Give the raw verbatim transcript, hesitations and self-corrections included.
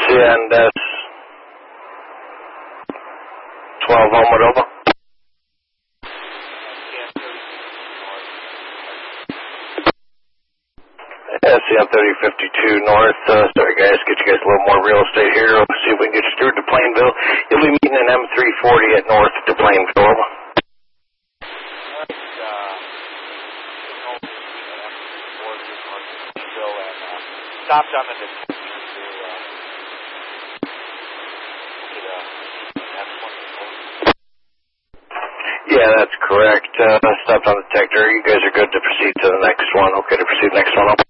and uh, twelve Homewood over. S C M thirty fifty-two North. Uh, sorry guys, get you guys a little more real estate here. We'll see if we can get you through to Plainville. You'll be meeting an M three forty at North to Plainville. Stopped on the Yeah, that's correct. Uh, stopped on the detector. You guys are good to proceed to the next one. Okay, to proceed to the next one.